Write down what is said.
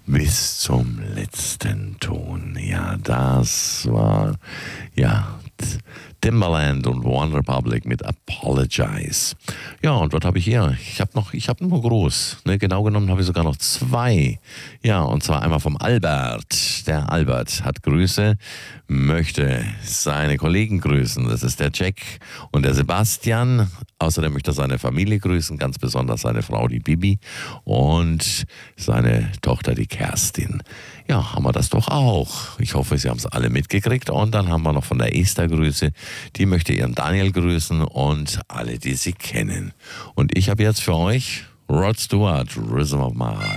bis zum letzten Ton. Ja, das war Timbaland und One Republic mit Apologize. Ja, und was habe ich hier? Ich habe nur groß. Ne? Genau genommen habe ich sogar noch zwei. Ja, und zwar einmal vom Albert. Der Albert hat Grüße, möchte seine Kollegen grüßen. Das ist der Jack und der Sebastian. Außerdem möchte er seine Familie grüßen, ganz besonders seine Frau, die Bibi, und seine Tochter, die Kerstin. Ja, haben wir das doch auch. Ich hoffe, Sie haben es alle mitgekriegt. Und dann haben wir noch von der Esther Grüße. Die möchte ihren Daniel grüßen und alle, die sie kennen. Und ich habe jetzt für euch Rod Stewart, Rhythm of My Heart.